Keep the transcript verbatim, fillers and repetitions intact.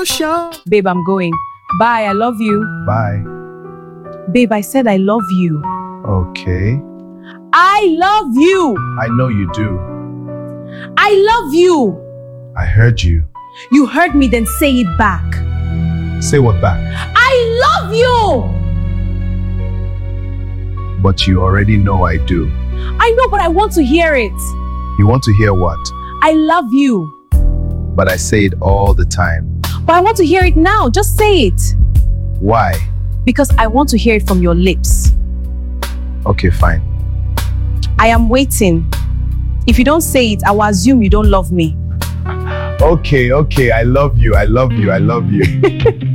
Revolution. Babe, I'm going. Bye, I love you. Bye. Babe, I said I love you. Okay. I love you. I know you do. I love you. I heard you. You heard me, then say it back. Say what back? I love you. But you already know I do. I know, but I want to hear it. You want to hear what? I love you. But I say it all the time. But I want to hear it now. Just say it. Why? Because I want to hear it from your lips. Okay, fine. I am waiting. If you don't say it, I will assume you don't love me. Okay, okay, I love you, I love you, I love you.